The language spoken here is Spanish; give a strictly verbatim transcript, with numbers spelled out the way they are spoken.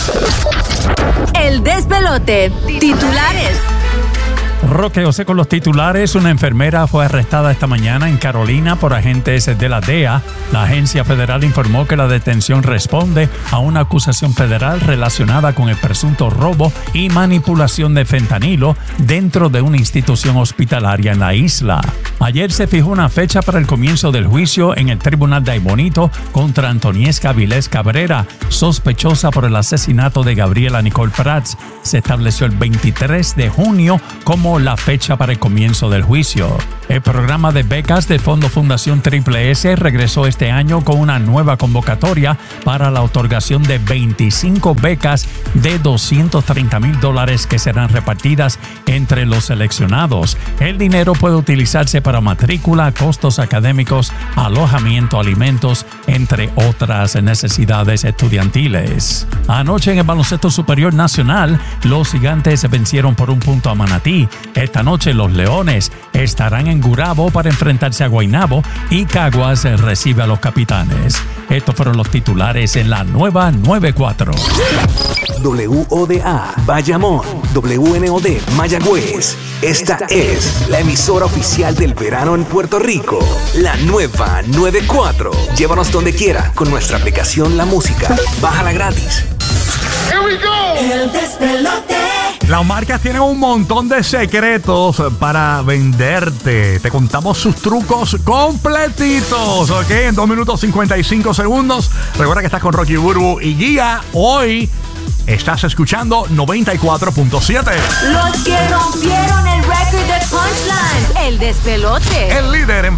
El despelote. Titulares. Roque José con los titulares. Una enfermera fue arrestada esta mañana en Carolina por agentes de la D E A. La agencia federal informó que la detención responde a una acusación federal relacionada con el presunto robo y manipulación de fentanilo dentro de una institución hospitalaria en la isla. Ayer se fijó una fecha para el comienzo del juicio en el Tribunal de Aybonito contra Antoniesca Vilés Cabrera, sospechosa por el asesinato de Gabriela Nicole Prats. Se estableció el veintitrés de junio como la fecha para el comienzo del juicio. El programa de becas del Fondo Fundación Triple S regresó este año con una nueva convocatoria para la otorgación de veinticinco becas de doscientos treinta mil dólares que serán repartidas entre los seleccionados. El dinero puede utilizarse para matrícula, costos académicos, alojamiento, alimentos, entre otras necesidades estudiantiles. Anoche en el baloncesto superior nacional, los Gigantes vencieron por un punto a Manatí. Esta noche los Leones estarán en Gurabo para enfrentarse a Guaynabo y Caguas recibe a los Capitanes. Estos fueron los titulares en la nueva noventa y cuatro. W O D A Bayamón, W N O D Mayagüez. Esta es la emisora oficial del verano en Puerto Rico. La nueva noventa y cuatro. Llévanos donde quiera con nuestra aplicación La Música. Bájala gratis. Here we go. El despelote. Las marcas tienen un montón de secretos para venderte. Te contamos sus trucos completitos, ¿ok? En dos minutos cincuenta y cinco segundos. Recuerda que estás con Rocky Burbu y Guía. Hoy estás escuchando noventa y cuatro punto siete. Los que rompieron el récord de Punchline. El despelote. El líder en